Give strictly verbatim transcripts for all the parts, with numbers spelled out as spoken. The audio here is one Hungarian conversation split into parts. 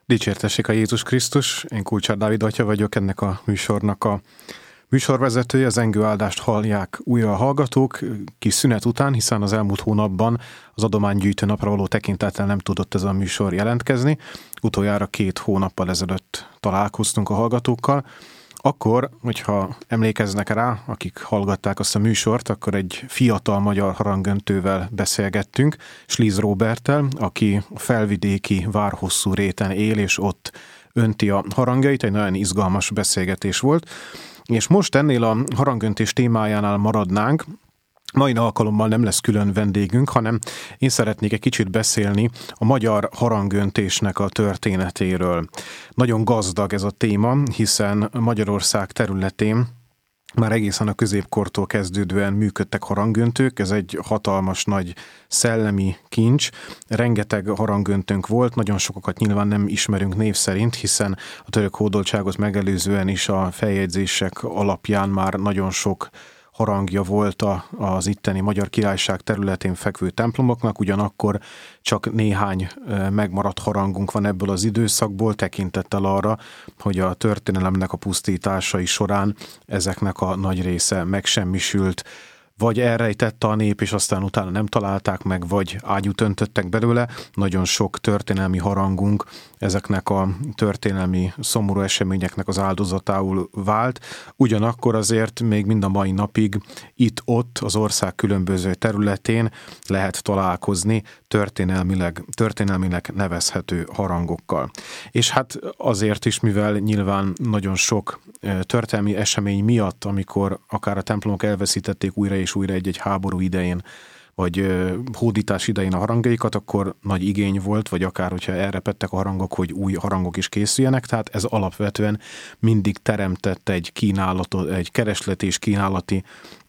Dicsértessék a Jézus Krisztus, én Kulcsár Dávid atya vagyok, ennek a műsornak a műsorvezetője. Az Engő áldást hallják újra a hallgatók kis szünet után, hiszen az elmúlt hónapban az adománygyűjtő napra való tekintettel nem tudott ez a műsor jelentkezni. Utoljára két hónappal ezelőtt találkoztunk a hallgatókkal. Akkor, hogyha emlékeznek rá, akik hallgatták azt a műsort, akkor egy fiatal magyar harangöntővel beszélgettünk, Sliz Róberttel, aki a felvidéki Várhosszú réten él, és ott önti a harangjait. Egy nagyon izgalmas beszélgetés volt. És most ennél a harangöntés témájánál maradnánk. Mai alkalommal nem lesz külön vendégünk, hanem én szeretnék egy kicsit beszélni a magyar harangöntésnek a történetéről. Nagyon gazdag ez a téma, hiszen Magyarország területén már egészen a középkortól kezdődően működtek harangöntők, ez egy hatalmas nagy szellemi kincs, rengeteg harangöntőnk volt, nagyon sokakat nyilván nem ismerünk név szerint, hiszen a török hódoltságot megelőzően is a feljegyzések alapján már nagyon sok harangja volt az itteni Magyar Királyság területén fekvő templomoknak, ugyanakkor csak néhány megmaradt harangunk van ebből az időszakból, tekintettel arra, hogy a történelemnek a pusztításai során ezeknek a nagy része megsemmisült, vagy elrejtette a nép, és aztán utána nem találták meg, vagy ágyút öntöttek belőle. Nagyon sok történelmi harangunk ezeknek a történelmi szomorú eseményeknek az áldozatául vált. Ugyanakkor azért még mind a mai napig itt-ott az ország különböző területén lehet találkozni történelmileg, történelmileg nevezhető harangokkal. És hát azért is, mivel nyilván nagyon sok történelmi esemény miatt, amikor akár a templomok elveszítették újra és újra egy-egy háború idején, vagy hódítás idején a harangjaikat, akkor nagy igény volt, vagy akár, hogyha elrepedtek a harangok, hogy új harangok is készüljenek, tehát ez alapvetően mindig teremtett egy kínálatot, egy kereslet és kínálati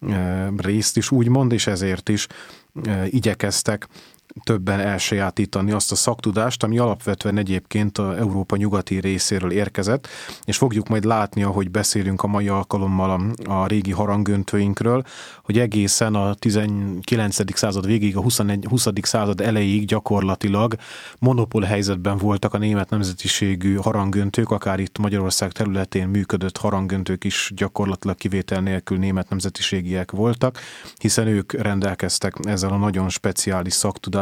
részt is úgymond, és ezért is igyekeztek többen elsajátítani azt a szaktudást, ami alapvetően egyébként a Európa nyugati részéről érkezett, és fogjuk majd látni, ahogy beszélünk a mai alkalommal a, a régi harangöntőinkről, hogy egészen a tizenkilencedik század végéig, a huszadik század elejéig gyakorlatilag monopól helyzetben voltak a német nemzetiségű harangöntők, akár itt Magyarország területén működött harangöntők is gyakorlatilag kivétel nélkül német nemzetiségiek voltak, hiszen ők rendelkeztek ezzel a nagyon speciális szaktudással,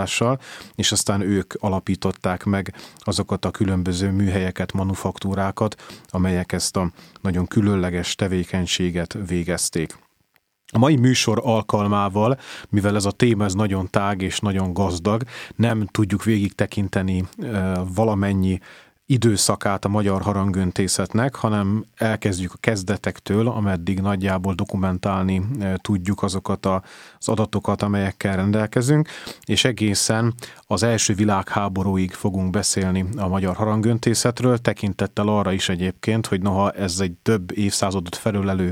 és aztán ők alapították meg azokat a különböző műhelyeket, manufaktúrákat, amelyek ezt a nagyon különleges tevékenységet végezték. A mai műsor alkalmával, mivel ez a téma ez nagyon tág és nagyon gazdag, nem tudjuk végig tekinteni e, valamennyi időszakát a magyar harangöntészetnek, hanem elkezdjük a kezdetektől, ameddig nagyjából dokumentálni tudjuk azokat az adatokat, amelyekkel rendelkezünk, és egészen az első világháborúig fogunk beszélni a magyar harangöntészetről, tekintettel arra is egyébként, hogy noha ez egy több évszázadot felölelő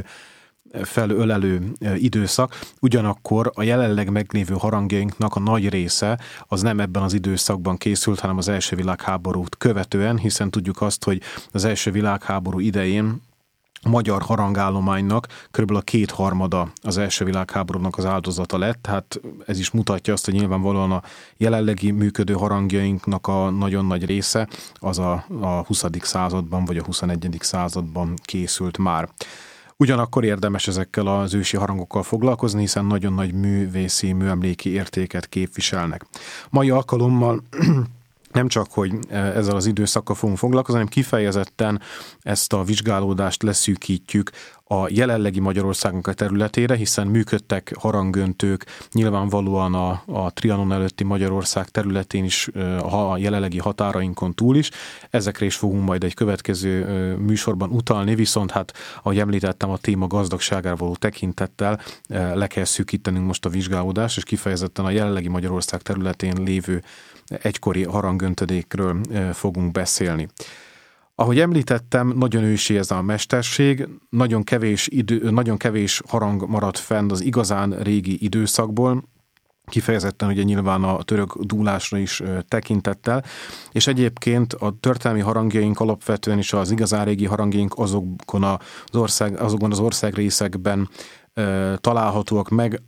felölelő időszak, ugyanakkor a jelenleg meglévő harangjainknak a nagy része az nem ebben az időszakban készült, hanem az első világháborút követően, hiszen tudjuk azt, hogy az első világháború idején a magyar harangállománynak körülbelül a kétharmada az első világháborúnak az áldozata lett, tehát ez is mutatja azt, hogy nyilvánvalóan a jelenlegi működő harangjainknak a nagyon nagy része az a, a huszadik században vagy a huszonegyedik században készült már. Ugyanakkor érdemes ezekkel az ősi harangokkal foglalkozni, hiszen nagyon nagy művészi, műemléki értéket képviselnek. Mai alkalommal nem csak, hogy ezzel az időszakkal fogunk foglalkozni, hanem kifejezetten ezt a vizsgálódást leszűkítjük a jelenlegi Magyarországnak a területére, hiszen működtek harangöntők nyilvánvalóan a, a Trianon előtti Magyarország területén is, a jelenlegi határainkon túl is. Ezekre is fogunk majd egy következő műsorban utalni, viszont hát, ahogy említettem, a téma gazdagságára való tekintettel le kell szűkítenünk most a vizsgálódást, és kifejezetten a jelenlegi Magyarország területén lévő egykori harangöntödékről fogunk beszélni. Ahogy említettem, nagyon ősi ez a mesterség, nagyon kevés, idő, nagyon kevés harang maradt fenn az igazán régi időszakból, kifejezetten ugye nyilván a török dúlásra is tekintettel, és egyébként a történelmi harangjaink alapvetően is az igazán régi harangjaink azokon az ország, azokon az országrészekben találhatóak meg,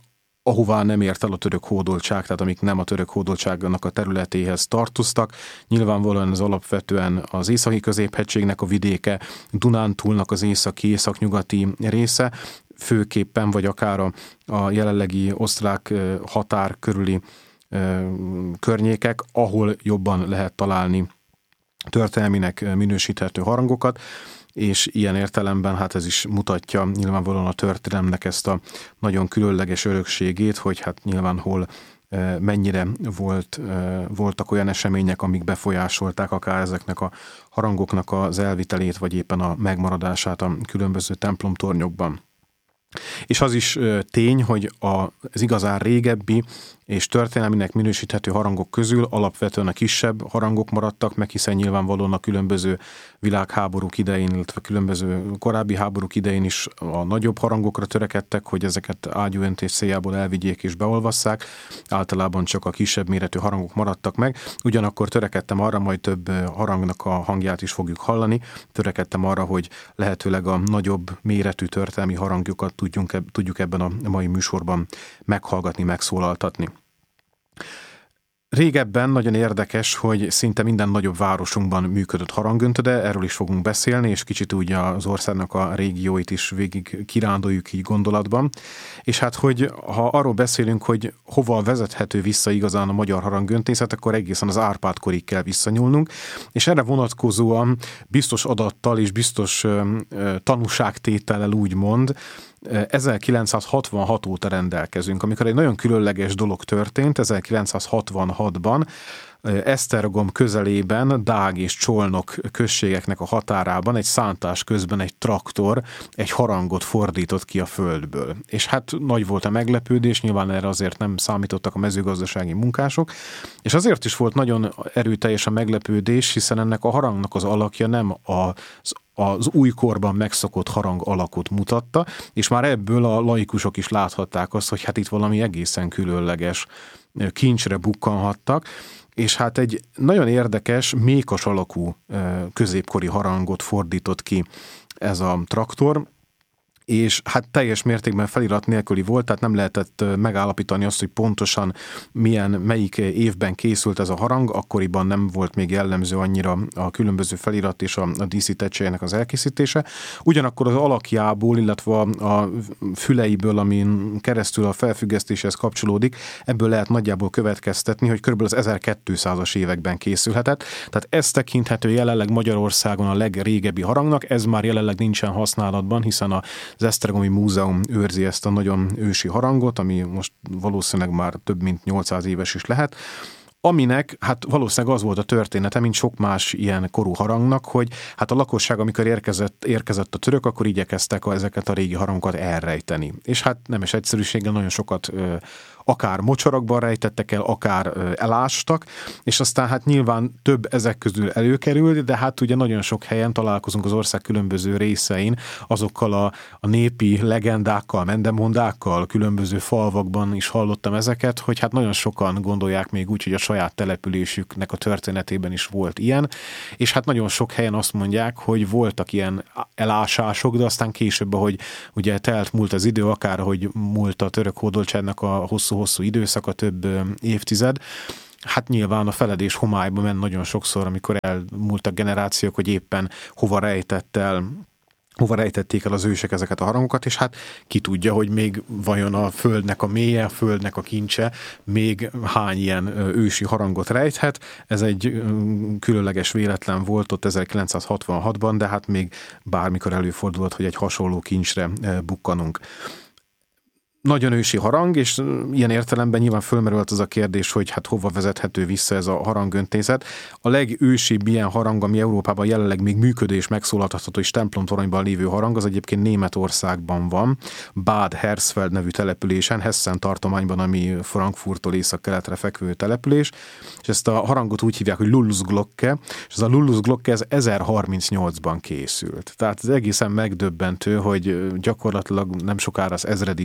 ahová nem ért el a török hódoltság, tehát amik nem a török hódoltságnak a területéhez tartoztak. Nyilvánvalóan ez alapvetően az északi középhegységnek a vidéke, Dunántúlnak az északi-északnyugati része, főképpen, vagy akár a, a jelenlegi osztrák határ körüli környékek, ahol jobban lehet találni történelminek minősíthető harangokat, és ilyen értelemben hát ez is mutatja nyilvánvalóan a történelemnek ezt a nagyon különleges örökségét, hogy hát nyilván hol mennyire volt, voltak olyan események, amik befolyásolták akár ezeknek a harangoknak az elvitelét, vagy éppen a megmaradását a különböző templomtornyokban. És az is tény, hogy az igazán régebbi és történelminek minősíthető harangok közül alapvetően a kisebb harangok maradtak meg, hiszen nyilvánvalóan a különböző világháborúk idején, illetve különböző korábbi háborúk idején is a nagyobb harangokra törekedtek, hogy ezeket ágyúöntés céljából elvigyék és beolvasszák. Általában csak a kisebb méretű harangok maradtak meg. Ugyanakkor törekedtem arra, majd több harangnak a hangját is fogjuk hallani, törekedtem arra, hogy lehetőleg a nagyobb méretű történelmi harangjukat tudjunk, tudjuk ebben a mai műsorban meghallgatni, megszólaltatni. Régebben nagyon érdekes, hogy szinte minden nagyobb városunkban működött harangöntöde, erről is fogunk beszélni, és kicsit úgy az országnak a régióit is végig kirándoljuk így gondolatban. És hát, hogy ha arról beszélünk, hogy hova vezethető vissza igazán a magyar harangöntészet, akkor egészen az Árpád-korig kell visszanyúlnunk, és erre vonatkozóan biztos adattal és biztos tanúságtétellel úgymond, ezerkilencszázhatvanhat óta rendelkezünk, amikor egy nagyon különleges dolog történt, ezerkilencszázhatvanhatban Esztergom közelében, Dág és Csolnok községeknek a határában egy szántás közben egy traktor egy harangot fordított ki a földből. És hát nagy volt a meglepődés, nyilván erre azért nem számítottak a mezőgazdasági munkások, és azért is volt nagyon erőteljes a meglepődés, hiszen ennek a harangnak az alakja nem az az újkorban megszokott harang alakot mutatta, és már ebből a laikusok is láthatták azt, hogy hát itt valami egészen különleges kincsre bukkanhattak, és hát egy nagyon érdekes, mékas alakú középkori harangot fordított ki ez a traktor, és hát teljes mértékben felirat nélküli volt, tehát nem lehetett megállapítani azt, hogy pontosan milyen, melyik évben készült ez a harang, akkoriban nem volt még jellemző annyira a különböző felirat és a, a díszítettségének az elkészítése. Ugyanakkor az alakjából, illetve a, a füleiből, amin keresztül a felfüggesztéshez kapcsolódik, ebből lehet nagyjából következtetni, hogy körülbelül az ezerkétszázas években készülhetett. Tehát ez tekinthető jelenleg Magyarországon a legrégebbi harangnak, ez már jelenleg nincsen használatban, hiszen a az Esztergomi Múzeum őrzi ezt a nagyon ősi harangot, ami most valószínűleg már több mint nyolcszáz éves is lehet, aminek hát valószínűleg az volt a története, mint sok más ilyen korú harangnak, hogy hát a lakosság, amikor érkezett, érkezett a török, akkor igyekeztek a, ezeket a régi harangokat elrejteni. És hát nemes egyszerűséggel nagyon sokat ö, akár mocsarakban rejtettek el, akár ö, elástak, és aztán hát nyilván több ezek közül előkerült, de hát ugye nagyon sok helyen találkozunk az ország különböző részein azokkal a, a népi legendákkal, mendemondákkal, különböző falvakban is hallottam ezeket, hogy hát nagyon sokan gondolják még úgy, hogy a saját településüknek a történetében is volt ilyen, és hát nagyon sok helyen azt mondják, hogy voltak ilyen elásások, de aztán később, ahogy ugye telt múlt az idő, akár hogy múlt a török hódoltságnak a hosszú-hosszú időszaka, több évtized, hát nyilván a feledés homályba ment nagyon sokszor, amikor elmúltak generációk, hogy éppen hova rejtett el hova rejtették el az ősek ezeket a harangokat, és hát ki tudja, hogy még vajon a földnek a mélye, a földnek a kincse még hány ilyen ősi harangot rejthet. Ez egy különleges véletlen volt ott ezerkilencszázhatvanhatban, de hát még bármikor előfordult, hogy egy hasonló kincsre bukkanunk. Nagyon ősi harang, és ilyen értelemben nyilván fölmerült az a kérdés, hogy hát hova vezethető vissza ez a harangöntészet. A legősibb ilyen harang, ami Európában jelenleg még működő és megszólaltatható és templomtoronyban lévő harang, az egyébként Németországban van, Bad Hersfeld nevű településen, Hessen tartományban, ami Frankfurttól észak-keletre fekvő település, és ezt a harangot úgy hívják, hogy Lullusglocke, és ez a Lullusglocke ez ezerharmincnyolcban készült. Tehát ez egészen megdöbbentő, hogy gyakorlatilag nem sokára az ezredik születés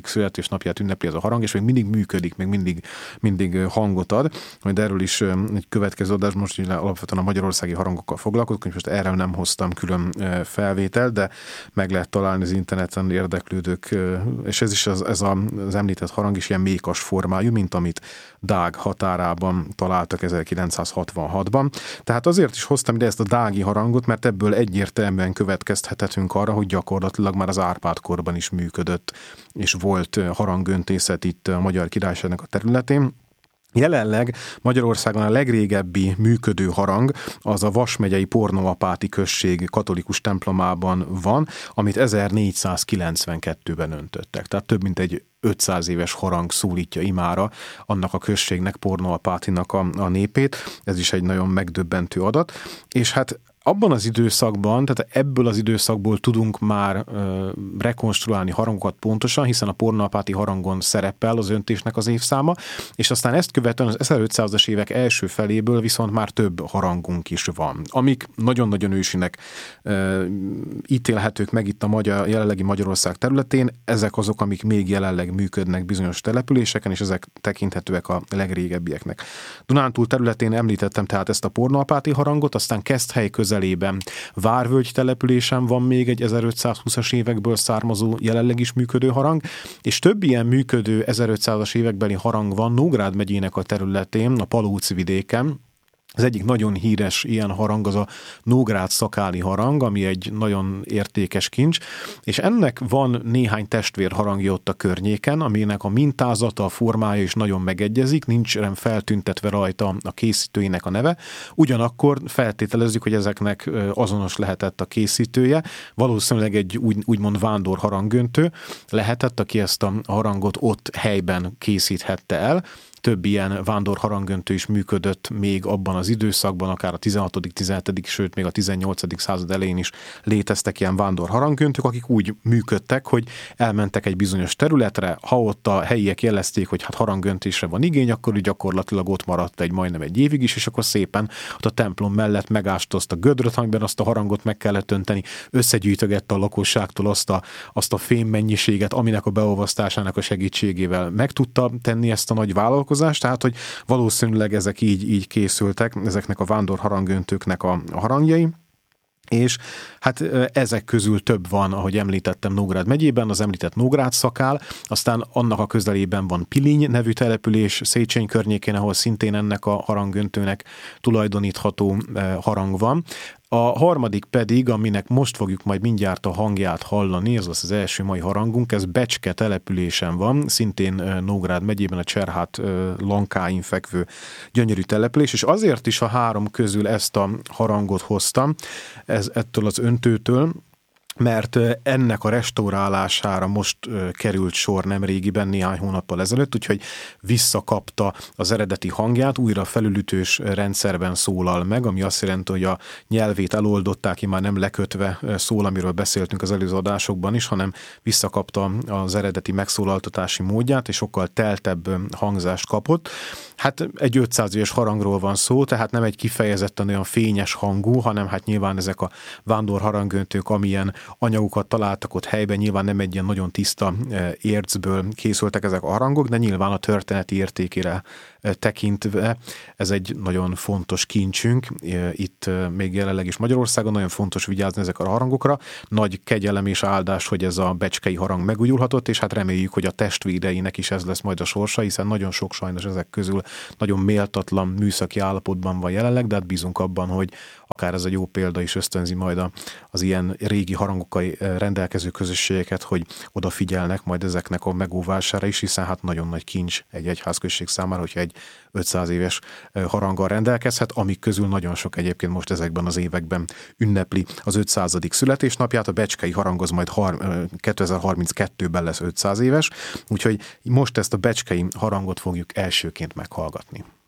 születésnapját ünnepli ez a harang, és még mindig működik, még mindig, mindig hangot ad. Majd erről is egy következő adás, most alapvetően a magyarországi harangokkal foglalkozunk, és most erről nem hoztam külön felvételt, de meg lehet találni az interneten érdeklődők, és ez is az, ez az említett harang is ilyen mékas formájú, mint amit Dág határában találtak ezerkilencszázhatvanhatban. Tehát azért is hoztam ide ezt a dági harangot, mert ebből egyértelműen következtethetünk arra, hogy gyakorlatilag már az Árpád-korban is működött, és volt haranggöntészet itt a Magyar Királyságnak a területén. Jelenleg Magyarországon a legrégebbi működő harang az a Vas megyei Pornoapáti község katolikus templomában van, amit ezernégyszázkilencvenkettőben öntöttek. Tehát több mint egy ötszáz éves harang szólítja imára annak a községnek, Pornoapátinak a, a népét. Ez is egy nagyon megdöbbentő adat. És hát abban az időszakban, tehát ebből az időszakból tudunk már ö, rekonstruálni harangokat pontosan, hiszen a Pornoapáti harangon szerepel az öntésnek az évszáma, és aztán ezt követően az ezerötszázas évek első feléből viszont már több harangunk is van, amik nagyon-nagyon ősinek ö, ítélhetők meg itt a magyar, jelenlegi Magyarország területén. Ezek azok, amik még jelenleg működnek bizonyos településeken, és ezek tekinthetőek a legrégebbieknek. Dunántúl területén említettem tehát ezt a Pornoapáti harangot, aztán Keszthely közel közelében Várvölgy településen van még egy ezerötszázhúszas évekből származó, jelenleg is működő harang, és több ilyen működő ezerötszázas évekbeli harang van Nógrád megyének a területén, a Palóc vidéken. Az egyik nagyon híres ilyen harang az a Nógrád szakáli harang, ami egy nagyon értékes kincs, és ennek van néhány testvér harangja ott a környéken, aminek a mintázata, a formája is nagyon megegyezik, nincs feltüntetve rajta a készítőinek a neve, ugyanakkor feltételezzük, hogy ezeknek azonos lehetett a készítője, valószínűleg egy úgy, úgymond vándor haranggöntő lehetett, aki ezt a harangot ott helyben készíthette el. Több ilyen vándor haranggöntő is működött még abban az időszakban, akár a tizenhatodik, tizenhetedik, sőt még a tizennyolcadik század elején is léteztek ilyen vándor haranggöntők, akik úgy működtek, hogy elmentek egy bizonyos területre, ha ott a helyiek jelezték, hogy hát haranggöntésre van igény, akkor ő gyakorlatilag ott maradt egy majdnem egy évig is, és akkor szépen ott a templom mellett megásta azt a gödröt, amiben azt a harangot meg kellett önteni, összegyűjtögette a lakosságtól azt a, azt a fém mennyiséget, aminek a beolvasztásának a segítségével meg tudta tenni ezt a nagy vállalkozást. Tehát, hogy valószínűleg ezek így, így készültek, ezeknek a vándor haranggöntőknek a, a harangjai. És hát ezek közül több van, ahogy említettem, Nógrád megyében, az említett Nógrád szakál, aztán annak a közelében van Piliny nevű település, Széchenyi környékén, ahol szintén ennek a haranggöntőnek tulajdonítható harang van. A harmadik pedig, aminek most fogjuk majd mindjárt a hangját hallani, ez az az első mai harangunk, ez Becske településen van, szintén Nógrád megyében, a Cserhát lankáin fekvő gyönyörű település, és azért is a három közül ezt a harangot hoztam, ez ettől az öntőtől, mert ennek a restaurálására most került sor nemrégiben, néhány hónappal ezelőtt, úgyhogy visszakapta az eredeti hangját, újra felülütős rendszerben szólal meg, ami azt jelenti, hogy a nyelvét eloldották, ki már nem lekötve szól, amiről beszéltünk az előző adásokban is, hanem visszakapta az eredeti megszólaltatási módját, és sokkal teltebb hangzást kapott. Hát egy ötszáz éves harangról van szó, tehát nem egy kifejezetten olyan fényes hangú, hanem hát nyilván ezek a vándor haranggöntők, amilyen anyagokat találtak ott helyben, nyilván nem egy ilyen nagyon tiszta ércből készültek ezek a harangok, de nyilván a történeti értékére tekintve ez egy nagyon fontos kincsünk. Itt még jelenleg is Magyarországon nagyon fontos vigyázni ezekre a harangokra. Nagy kegyelem és áldás, hogy ez a becskei harang megújulhatott, és hát reméljük, hogy a testvéreinek is ez lesz majd a sorsa, hiszen nagyon sok sajnos ezek közül nagyon méltatlan műszaki állapotban van jelenleg, de hát bízunk abban, hogy akár ez egy jó példa is ösztönzi majd az ilyen régi harangokkal rendelkező közösségeket, hogy odafigyelnek majd ezeknek a megóvására is, hiszen hát nagyon nagy kincs egy egyházközség számára, hogyha egy ötszáz éves haranggal rendelkezhet, amik közül nagyon sok egyébként most ezekben az években ünnepli az ötszázadik születésnapját. A becskei harang az majd kétezer-harminckettőben lesz ötszáz éves, úgyhogy most ezt a becskei harangot fogjuk elsőként meghallgatni.